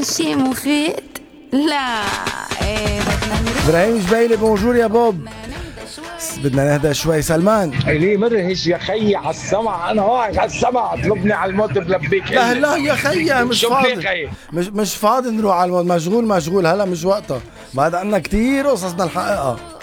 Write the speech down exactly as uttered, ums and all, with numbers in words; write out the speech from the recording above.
شي مفيد؟ لا. ايه بدنا نروح. ابراهيم جبيلي بونجور يا بوب. بس بدنا نهدى شوي. سلمان ليه مرهش يا خيي على السمع، انا واقف على السمع، اطلبني على الموت بلبيك. لا لا يا خيي مش شو فاضي. بك خيي؟ مش مش فاضي نروح على الموت. مشغول مشغول هلا مش وقتها. بعد عنا كتير قصص بدنا نحققها.